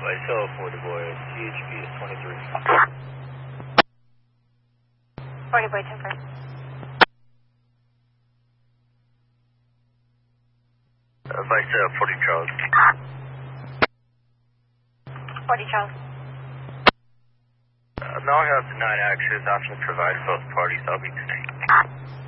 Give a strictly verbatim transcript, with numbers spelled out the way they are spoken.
Myself, forty boy, C H P is twenty-three. forty boy, ten four. Uh, myself, forty Charles. forty Charles. Uh, now I have denied access options provided both parties. I'll be tonight.